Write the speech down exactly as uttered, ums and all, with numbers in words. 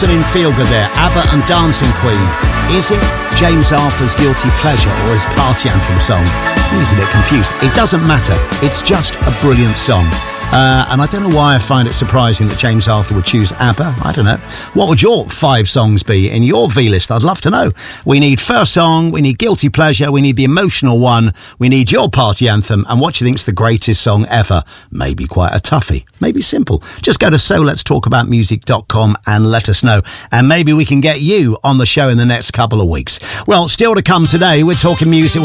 listening feel good there. ABBA and Dancing Queen. Is it James Arthur's guilty pleasure or his party anthem song? He's a bit confused. It doesn't matter. It's just a brilliant song. Uh, and I don't know why I find it surprising that James Arthur would choose ABBA. I don't know. What would your five songs be in your V-list? I'd love to know. We need first song, we need guilty pleasure, we need the emotional one, we need your party anthem, and what do you think's the greatest song ever? Maybe quite a toughie, maybe simple. Just go to so lets talk about music dot com and let us know. And maybe we can get you on the show in the next couple of weeks. Well, still to come today, we're talking music with